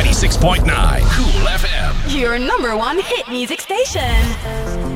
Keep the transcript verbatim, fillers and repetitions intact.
ninety-six point nine Cool F M. Your number one hit music station.